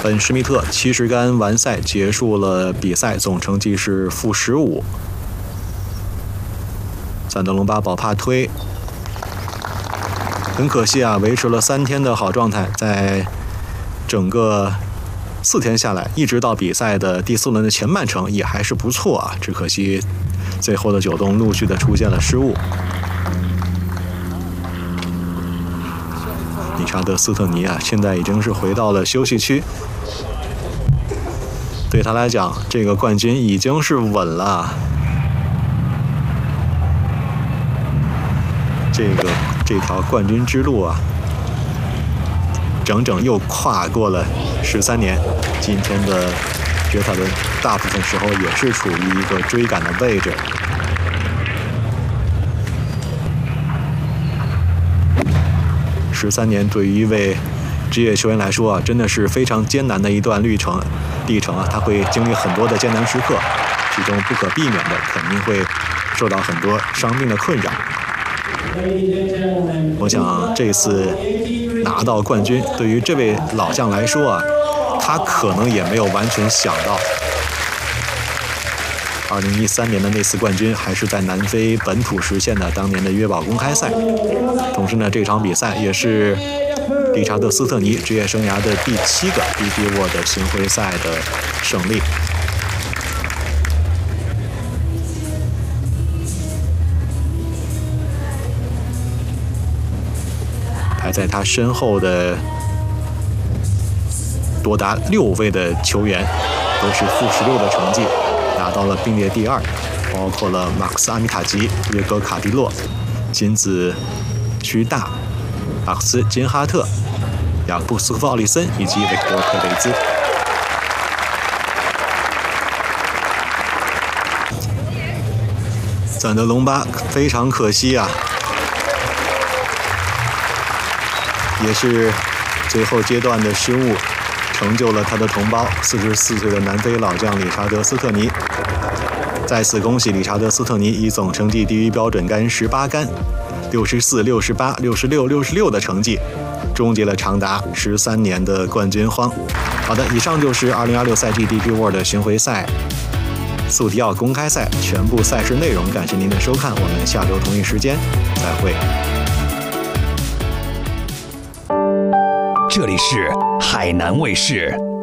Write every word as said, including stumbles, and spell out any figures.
本施密特七十杆完赛，结束了比赛，总成绩是负十五。赞德隆巴保帕推，很可惜啊，维持了三天的好状态，在整个四天下来，一直到比赛的第四轮的前半程也还是不错啊，只可惜最后的九洞陆续的出现了失误。理查德·斯特尼啊，现在已经是回到了休息区。对他来讲，这个冠军已经是稳了。这个这条冠军之路啊，整整又跨过了十三年。今天的决赛轮，大部分时候也是处于一个追赶的位置。十三年对于一位职业球员来说啊，真的是非常艰难的一段历程。历程啊，他会经历很多的艰难时刻，其中不可避免的肯定会受到很多伤病的困扰。我想这次拿到冠军，对于这位老将来说啊，他可能也没有完全想到，二零一三年的那次冠军还是在南非本土实现的当年的约堡公开赛。同时呢，这场比赛也是理查德·斯特尼职业生涯的第七个 D P World 巡回赛的胜利。排在他身后的多达六位的球员都是负十六的成绩，拿到了并列第二，包括了马克斯·阿米塔吉、约格·卡迪洛、金子屈大、马克斯·金哈特、雅布斯科夫·奥利森以及维克多·佩雷兹。赞德隆巴非常可惜啊，也是最后阶段的失误，成就了他的同胞四十四岁的南非老将理查德·斯特尼。再次恭喜理查德·斯特尼以总成绩低于标准杆十八杆，六十四、六十八、六十六、六十六的成绩，终结了长达十三年的冠军荒。好的，以上就是二零二六赛季 D P World 巡回赛速迪奥公开赛全部赛事内容。感谢您的收看，我们下周同一时间再会。 这里是海南卫视。